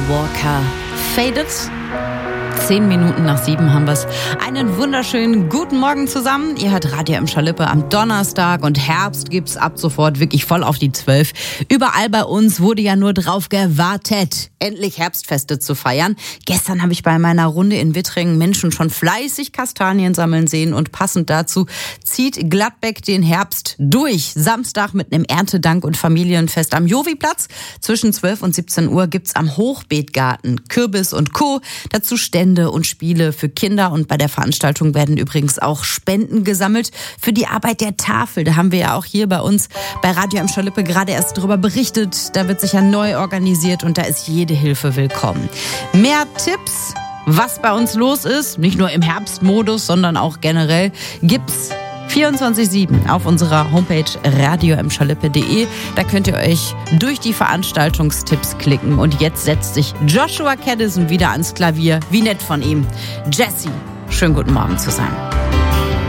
Walker. Faded. 10 Minuten nach 7 haben wir's. Einen wunderschönen guten Morgen zusammen. Ihr hört Radio M Schalippe am Donnerstag und Herbst gibt's ab sofort wirklich voll auf die 12. Überall bei uns wurde ja nur drauf gewartet, endlich Herbstfeste zu feiern. Gestern habe ich bei meiner Runde in Wittringen Menschen schon fleißig Kastanien sammeln sehen und passend dazu zieht Gladbeck den Herbst durch. Samstag mit einem Erntedank- und Familienfest am Joviplatz. Zwischen 12 und 17 Uhr gibt's am Hochbeetgarten Kürbis und Co. Dazu Stände und Spiele für Kinder und bei der Veranstaltung werden übrigens auch Spenden gesammelt für die Arbeit der Tafel. Da haben wir ja auch hier bei uns bei Radio M Schalippe gerade erst darüber berichtet. Da wird sich ja neu organisiert und da ist jede Hilfe willkommen. Mehr Tipps, was bei uns los ist, nicht nur im Herbstmodus, sondern auch generell, gibt's 24/7 auf unserer Homepage radio-m-schalippe.de. Da könnt ihr euch durch die Veranstaltungstipps klicken. Und jetzt setzt sich Joshua Caddison wieder ans Klavier. Wie nett von ihm. Jesse, schönen guten Morgen zusammen.